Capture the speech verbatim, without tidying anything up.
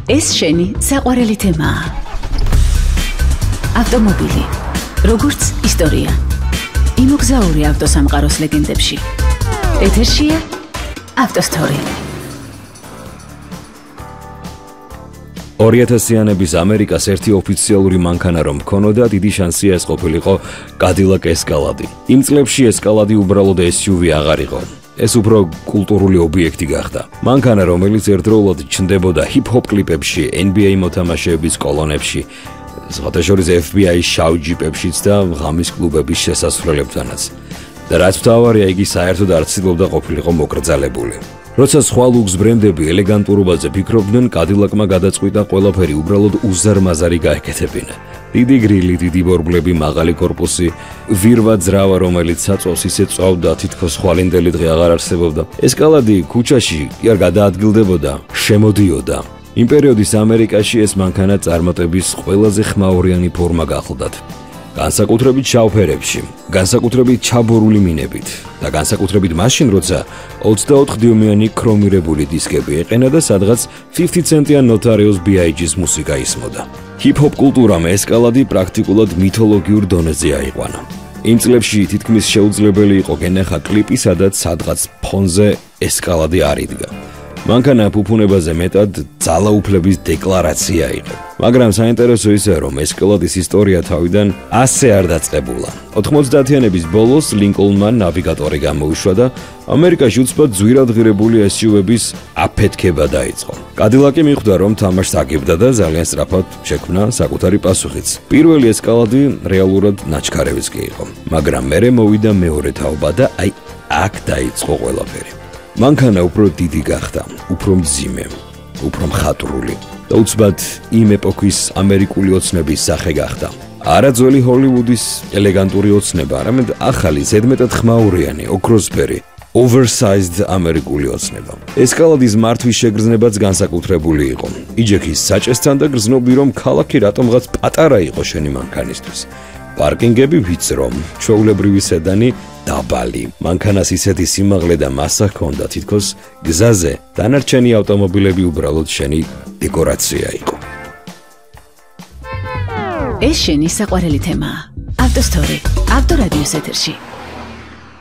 ეს შენი საყვარელი თემაა. ავტომობილი, როგორც ისტორია. იმოგზაური ავტოსამყაროს ლეგენდებში. ეთერშია ავტოსტორი. ორი ათასიანების ამერიკას ერთი ოფიციალური მანქანა რომ ქონოდა, დიდი შანსია ეს ყოფილიყო Cadillac Escalade. იმ წლებში Escalade უბრალოდ ეს იუ ვი აღარ იყო. ეს უფრო კულტურული ობიექტი გახდა. მანქანა, რომელიც ერთდროულად ჩნდებოდა ჰიპ-ჰოპ კლიპებში, ენ ბი ეი მოთამაშეების კოლონებში, სხვათა შორის ეფ ბი აის შავ ჯიპებშიც და ღამის კლუბების შესასვლელებთანაც. და რაც მთავარია, იგი საერთოდ არ ცდილობდა ყოფილიყო მოკრძალებული. როცა სხვა ლუქს ბრენდები ელეგანტურობაზე ფიქრობდნენ, Cadillac-მა გადაწყვიტა ყველაფერი უბრალოდ უზარმაზარი გაეკეთებინა. დიდი გრილი, დიდი ბორბლები, მაღალი კორპუსი, ვირვა ძრავა, რომელიც საწვავს ისე წვავდა, თითქოს ხვალინდელი დღე აღარ არსებობდა. Escalade ქუჩაში კი არ გადაადგილდებოდა, შემოდიოდა. იმ პერიოდის ამერიკაში ეს მანქანა წარმატების ყველაზე ხმაურიანი ფორმა გახლდათ. განსაკუთრებით შავ ფერებში, განსაკუთრებით ჩაბორული მინებით და განსაკუთრებით მაშინ, როცა ოცდაოთხ დიუმიანი ქრომირებული დისკები ეყენა და სადღაც პενჯdesят ცენტიან Notorious ბი აი ჯის მუსიკა ისმოდა. ჰიპ-ჰოპ კულტურამ Escalade პრაქტიკულად მითოლოგიურ დონეზე აიყვანა. იმ წლებში თითქმის შეუძლებელი იყო გენახა კლიპი, სადაც სადღაც ფონზე Escalade არ იდგა. მანქანა ფუფუნებაზე მეტად ძალაუფლების დეკლარაცია იყო. მაგრამ საინტერესო ისაა, რომ Escalade-ის ისტორია თავიდან ასე არ დაწყებულა. ოთხმოცდაათიანების ბოლოს ლინკოლნმა ნავიგატორი გამოუშვა და ამერიკაში უცბად ძვირად ღირებული ეს იუ ვების აფეთქება დაიწყო. Cadillac-ი მიხვდა, რომ თამაშს აგებდა და ძალიან სწრაფად შექმნა საკუთარი პასუხიც. პირველი Escalade რეალურად ნაჩქარევიც კი იყო, მაგრამ მერე მოვიდა მეორე თაობა და აი აქ დაიწყო ყველაფერი. მანქანა უფრო დიდი გახდა, უფრო მძიმე, უფრო მხატვრული და უცბად იმ ეპოქის ამერიკული ოცნების სახე გახდა. არა ძველი ჰოლივუდის ელეგანტური ოცნება, არამედ ახალი, ზედმეტად ხმაურიანი, ოქროსფერი, oversized ამერიკული ოცნება. Escalade-ის მართვის შეგრძნებაც განსაკუთრებული იყო. იჯექის საჭესთან და გრძნობდი, რომ ქალაქი რატომღაც პატარა იყო შენი მანქანისთვის. პარკინგები ვიწრო, ჩვეულებრივი სედანი დაბალი. მანქანას ისეთი სიმაღლე და მასა ჰქონდა, თითქოს გზაზე დანარჩენი ავტომობილები უბრალოდ შენი დეკორაცია იყო. ეს შენი საყვარელი თემაა. ავტოსტორი, ავტორადიოს ეთერში.